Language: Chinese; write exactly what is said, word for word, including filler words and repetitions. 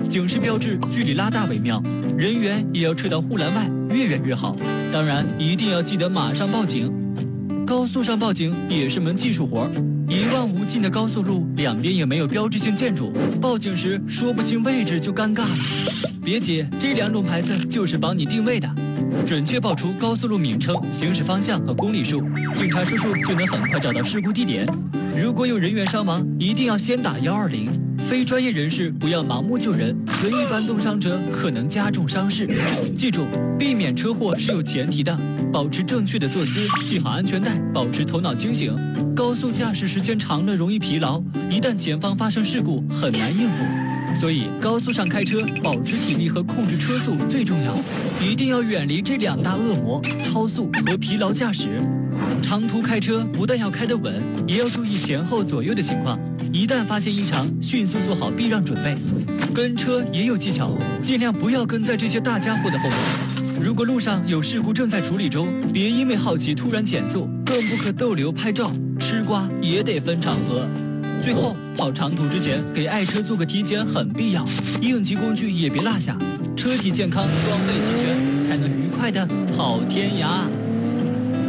警示标志距离拉大为妙，人员也要撤到护栏外，越远越好。当然，一定要记得马上报警。高速上报警也是门技术活儿，一望无尽的高速路，两边也没有标志性建筑，报警时说不清位置就尴尬了。别急，这两种牌子就是帮你定位的，准确报出高速路名称、行驶方向和公里数，警察叔叔就能很快找到事故地点。如果有人员伤亡，一定要先打幺二零。非专业人士不要盲目救人，随意搬动伤者可能加重伤势。记住，避免车祸是有前提的，保持正确的坐姿，系好安全带，保持头脑清醒。高速驾驶时间长了容易疲劳，一旦前方发生事故很难应付。所以高速上开车，保持体力和控制车速最重要，一定要远离这两大恶魔：超速和疲劳驾驶。长途开车不但要开得稳，也要注意前后左右的情况。一旦发现异常，迅速做好避让准备。跟车也有技巧，尽量不要跟在这些大家伙的后面。如果路上有事故正在处理中，别因为好奇突然减速，更不可逗留拍照。吃瓜也得分场合。最后，跑长途之前给爱车做个体检很必要，应急工具也别落下，车体健康，装备齐全，才能愉快的跑天涯。